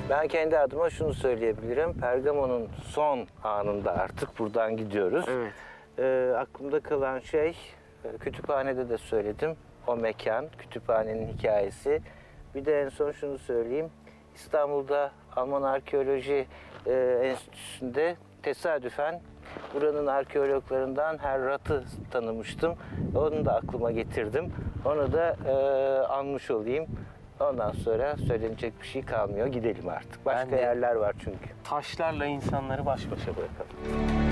Ben kendi adıma şunu söyleyebilirim. Pergamon'un son anında artık buradan gidiyoruz. Evet. Aklımda kalan şey, kütüphanede de söyledim. O mekan, kütüphanenin hikayesi. Bir de en son şunu söyleyeyim. İstanbul'da Alman Arkeoloji Enstitüsü'nde tesadüfen buranın arkeologlarından Herr Rath'ı tanımıştım. Onu da aklıma getirdim. Onu da anmış olayım. Ondan sonra söylenecek bir şey kalmıyor. Gidelim artık. Başka yerler var çünkü. Taşlarla insanları baş başa bırakalım.